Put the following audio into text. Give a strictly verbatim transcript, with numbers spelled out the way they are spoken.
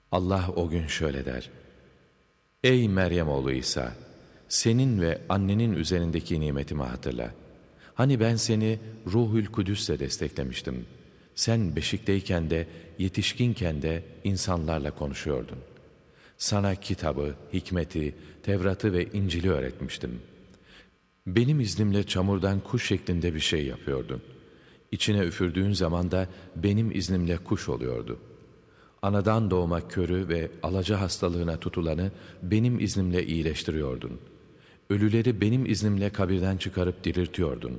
Allah o gün şöyle der: Ey Meryem oğlu İsa! Senin ve annenin üzerindeki nimetimi hatırla. Hani ben seni Ruhül Kudüs'le desteklemiştim. Sen beşikteyken de, yetişkinken de insanlarla konuşuyordun. Sana kitabı, hikmeti, Tevrat'ı ve İncil'i öğretmiştim. Benim iznimle çamurdan kuş şeklinde bir şey yapıyordun. İçine üfürdüğün zaman da benim iznimle kuş oluyordu. Anadan doğma körü ve alaca hastalığına tutulanı benim iznimle iyileştiriyordun. Ölüleri benim iznimle kabirden çıkarıp diriltiyordun.